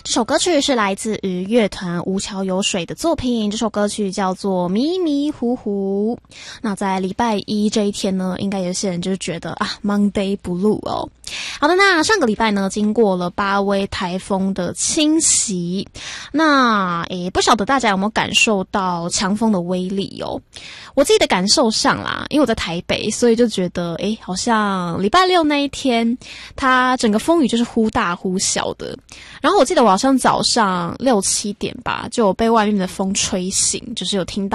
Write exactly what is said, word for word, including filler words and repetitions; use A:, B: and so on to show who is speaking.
A: 这首歌曲是来自于乐团无桥有水的作品，这首歌曲叫做迷迷糊糊。那在礼拜一这一天呢，应该有些人就是觉得啊 Monday Blue 哦。好的，那上个礼拜呢，经过了八威台风的侵袭，那诶，不晓得大家有没有感受到强风的威力哦？我自己的感受上啦，因为我在台北，所以就觉得诶，好像礼拜六那一天，它整个风雨就是忽大忽小的。然后我记得我好像早上六七点吧，就有被外面的风吹醒，就是有听到